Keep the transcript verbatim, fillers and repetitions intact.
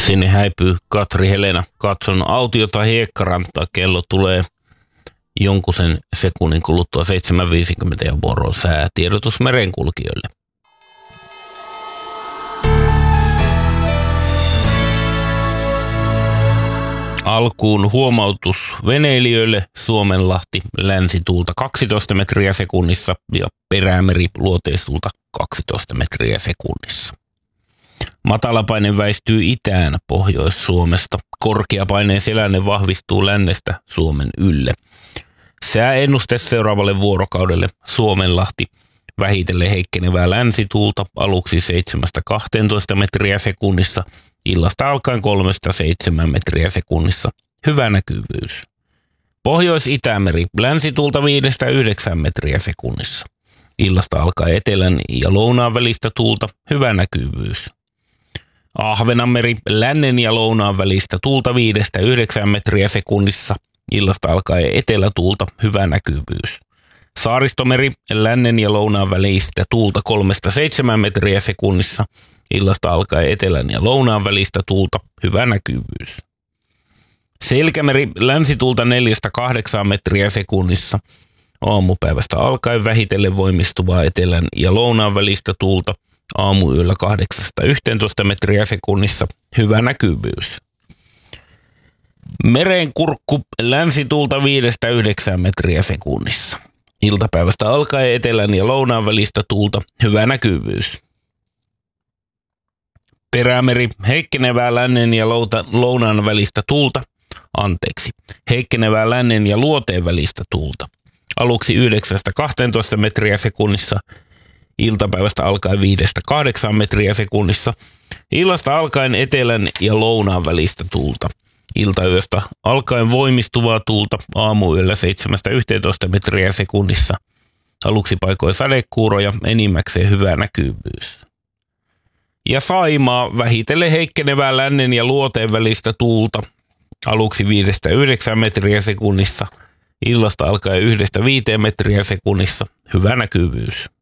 Sinne häipyy Katri Helena. Katson autiota hiekkarantaa. Kello tulee jonkun sen sekunnin kuluttua seitsemän viisikymmentä ja vuoroon säätiedotus merenkulkijoille. Alkuun huomautus veneilijöille: Suomenlahti länsituulta kaksitoista metriä sekunnissa ja Perämeri luoteistuulta kaksitoista metriä sekunnissa. Matalapaine väistyy itään Pohjois-Suomesta. Korkeapaineen selänne vahvistuu lännestä Suomen ylle. Sääennuste seuraavalle vuorokaudelle: Suomenlahti vähitellen heikkenevää länsituulta aluksi seitsemästä kahteentoista metriä sekunnissa, illasta alkaen kolmesta seitsemään metriä sekunnissa. Hyvä näkyvyys. Pohjois-Itämeri länsituulta viidestä yhdeksään metriä sekunnissa. Illasta alkaen etelän ja lounaan välistä tuulta. Hyvä näkyvyys. Ahvenanmeri lännen ja lounaan välistä tuulta viidestä yhdeksään metriä sekunnissa. Illasta alkaen etelätuulta. Hyvä näkyvyys. Saaristomeri lännen ja lounaan välistä tuulta kolmesta seitsemään metriä sekunnissa. Illasta alkaen etelän ja lounaan välistä tuulta. Hyvä näkyvyys. Selkämeri länsituulta neljästä kahdeksaan metriä sekunnissa. Aamupäivästä alkaen vähitellen voimistuvaa etelän ja lounaan välistä tuulta. Aamuyöllä kahdeksasta yhteentoista metriä sekunnissa. Hyvä näkyvyys. Merenkurkku länsituulta viidestä yhdeksään metriä sekunnissa. Iltapäivästä alkaen etelän ja lounaan välistä tuulta. Hyvä näkyvyys. Perämeri heikkenevää lännen ja louta, lounaan välistä tuulta. Anteeksi. Heikkenevää lännen ja luoteen välistä tuulta. Aluksi yhdeksästä kahteentoista metriä sekunnissa. Iltapäivästä alkaen viidestä kahdeksaan metriä sekunnissa. Illasta alkaen etelän ja lounaan välistä tuulta. Iltayöstä alkaen voimistuvaa tuulta. Aamuyöllä seitsemästä yhteentoista metriä sekunnissa. Aluksi paikoin sadekuuroja, enimmäkseen hyvä näkyvyys. Ja Saimaa vähitellen heikkenevää lännen ja luoteen välistä tuulta. Aluksi viidestä yhdeksään metriä sekunnissa. Illasta alkaen yhdestä viiteen metriä sekunnissa. Hyvä näkyvyys.